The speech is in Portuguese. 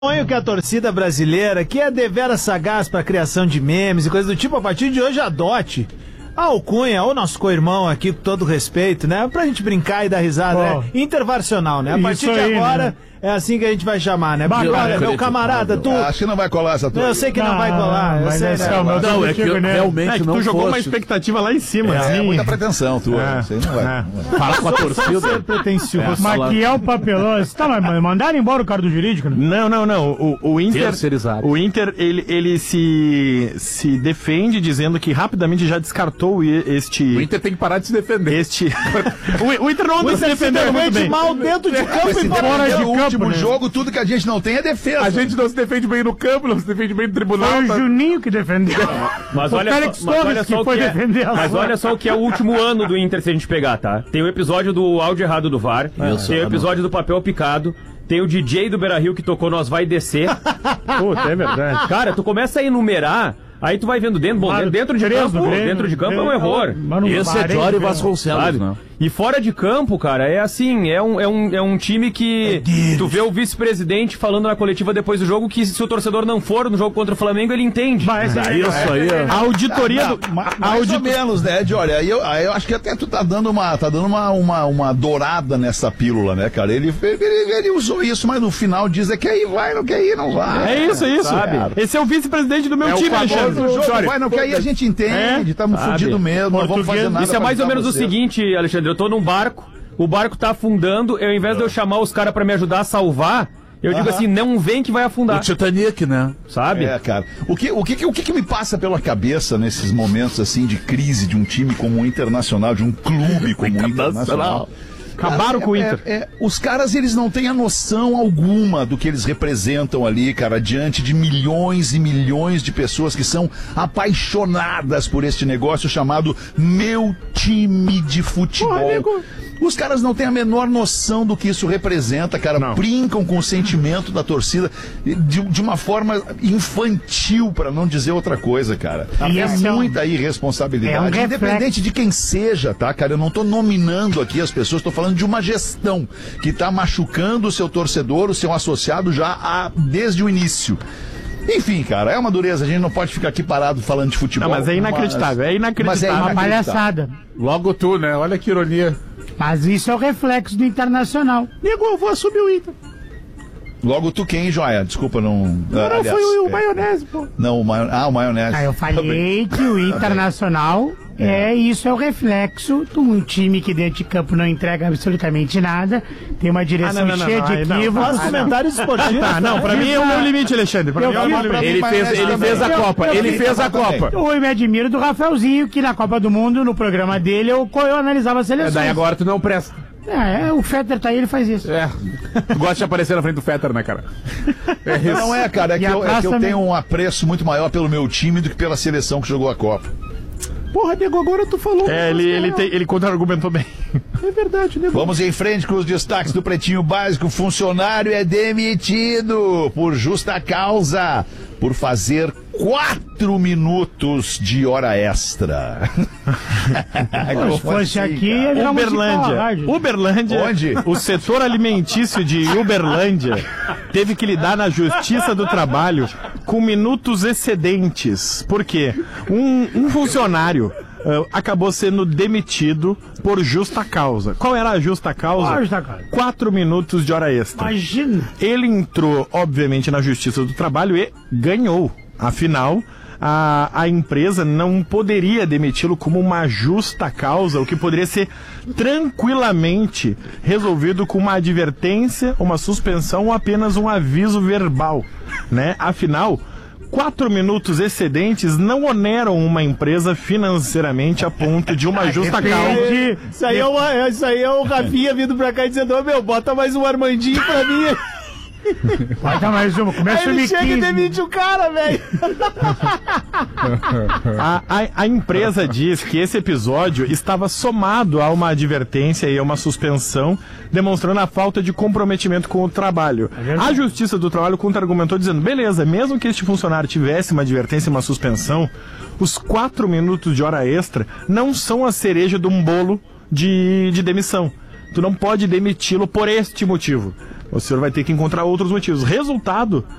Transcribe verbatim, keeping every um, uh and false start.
Sonho que a torcida brasileira, que é deveras sagaz para a criação de memes e coisas do tipo, a partir de hoje adote a alcunha, ou nosso co-irmão aqui, com todo respeito, né? Pra gente brincar e dar risada, oh. né? Intervarcional, né? A partir Isso de aí, agora, né? é assim que a gente vai chamar, né? Porque, olha, meu camarada, tu... Acho que não vai colar essa tua. Eu sei que não ah, vai colar, eu sei, né? Não, não, é que eu, né? realmente é que não tu jogou fosse. uma expectativa lá em cima. É, assim. é muita pretensão tua. É. Isso aí não vai. É. Não vai. Fala com a torcida. Ser pretencioso. Mas que é o papeloso. Tá, mas mandaram embora o cara do jurídico, né? Não, não, não. O, o Inter, Terceirizado. o Inter ele, ele se, se defende dizendo que rapidamente já descartou este... O Inter tem que parar de se defender. Este... o, o Inter não anda se defendendo muito bem. mal dentro de campo e fora de campo, campo. último né? jogo, tudo que a gente não tem é defesa. A gente não se defende bem no campo, não se defende bem no tribunal. Foi o tá... Juninho que defendeu. Mas o olha Félix só, mas Torres olha só que o foi que é, defender a Mas sua. olha só o que é o último ano do Inter, se a gente pegar, tá? Tem o episódio do áudio errado do V A R, Isso, tem o episódio do papel picado, tem o D J do Beira-Rio que tocou Nós Vai Descer. Puta, é verdade. Cara, tu começa a enumerar, aí tu vai vendo dentro, bom, Claro, dentro de três campo, do Grêmio, dentro de campo é um Grêmio, error. Mano, Esse é Bahrein, Jory Grêmio. Vasconcelos, Sabe? né? E fora de campo, cara, é assim, é um, é um, é um time que tu vê o vice-presidente falando na coletiva depois do jogo que se o torcedor não for no jogo contra o Flamengo, ele entende. Mas Ah, isso aí é... A auditoria do... Ma- a mais audito- ou menos, né, Ed? Olha, aí eu, aí eu acho que até tu tá dando uma, tá dando uma, uma, uma dourada nessa pílula, né, cara? Ele, ele, ele usou isso, mas no final diz é que aí vai, não quer ir, não vai. É isso, é isso. Sabe? Esse é o vice-presidente do meu É o time, famoso Alexandre. O jogo Jory, vai, não quer ir, a gente entende, estamos Sabe? fudidos mesmo, não vamos fazer nada. Isso é pra mais ou ajudar menos o vocês. seguinte, Alexandre, eu tô num barco, o barco tá afundando, eu, ao invés de eu chamar os caras pra me ajudar a salvar, eu digo Aham. assim, não vem que vai O afundar, Titanic, né? sabe? É, cara. O que, o, que, o que que me passa pela cabeça nesses momentos assim de crise de um time como o Internacional, de um clube como o Internacional? Acabaram Cara, com o é- Inter. é- é, os caras, eles não têm a noção alguma do que eles representam ali, cara, diante de milhões e milhões de pessoas que são apaixonadas por este negócio chamado meu time de futebol. Os caras não têm a menor noção do que isso representa, cara. Não. Brincam com o sentimento da torcida de, de uma forma infantil, pra não dizer outra coisa, cara. E É esse é um- muita irresponsabilidade, é um reflexo. independente de quem seja, tá, cara? Eu não tô nominando aqui as pessoas, tô falando de uma gestão que tá machucando o seu torcedor, o seu associado já a, desde o início. Enfim, cara, é uma dureza, a gente não pode ficar aqui parado falando de futebol. Não, mas é inacreditável, é inacreditável. Mas é Uma inacreditável. palhaçada. Logo tu, né? Olha que ironia. Mas isso é o reflexo do Internacional. Nego, eu vou assumir o Inter. Logo tu quem, Joia? Desculpa, não... Não, não, foi o, o é, maionese, pô. Não, o maionese. Ah, o maionese. Aí eu falei que o Internacional é isso, é o reflexo de um time que dentro de campo não entrega absolutamente nada, tem uma direção Ah, não, não, cheia não, de aí não. equívocos. Faz comentários esportivos. Ah, não, pra mim é o meu limite, Alexandre. Pra Eu mim é o fiz- meu limite. Ele Mas fez, essa ele também. fez a Eu- Copa, eu ele fiz fez a também. Copa. Eu me admiro do Rafaelzinho, que na Copa do Mundo, no programa dele, eu, eu analisava as É, seleções. daí agora tu não presta. É, é, o Fetter tá aí, ele faz isso. É. Tu gosta de aparecer na frente do Fetter, né, cara? É isso. Não é, cara, é que, E a eu, é que praça eu também. tenho um apreço muito maior pelo meu time do que pela seleção que jogou a Copa. Porra, nego, agora tu falou. É, ele, ele, tem, ele contra-argumentou bem. É verdade, nego. Vamos em frente com os destaques do Pretinho Básico. Funcionário é demitido por justa causa, por fazer quatro minutos de hora extra. Se fosse aqui, ia virar uma Uberlândia. rádio. Uberlândia. Onde? O setor alimentício de Uberlândia teve que lidar na Justiça do Trabalho com minutos excedentes. Por quê? Um, um funcionário ah, acabou sendo demitido por justa causa. Qual era a justa causa? Qual a justa causa? Quatro minutos de hora extra. Imagina. Ele entrou, obviamente, na Justiça do Trabalho e ganhou. Afinal, a, a empresa não poderia demiti-lo como uma justa causa, o que poderia ser tranquilamente resolvido com uma advertência, uma suspensão ou apenas um aviso verbal, né? Afinal, quatro minutos excedentes não oneram uma empresa financeiramente a ponto de uma justa causa. Isso aí é, uma, isso aí é o Rafinha vindo pra cá dizendo, ô meu, bota mais um Armandinho pra mim. Bota mais uma, começa Aí o ele chega e quinze. demite o cara, velho. A, a, a empresa diz que esse episódio estava somado a uma advertência e a uma suspensão, demonstrando a falta de comprometimento com o trabalho. A Justiça do Trabalho contra-argumentou dizendo, beleza, mesmo que este funcionário tivesse uma advertência e uma suspensão, os quatro minutos de hora extra não são a cereja de um bolo de, de demissão. Tu não pode demiti-lo por este motivo. O senhor vai ter que encontrar outros motivos. Resultado,